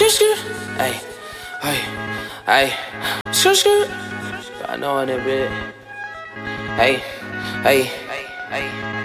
Hey, hey, hey, I know in it, bit. Hey, hey, hey.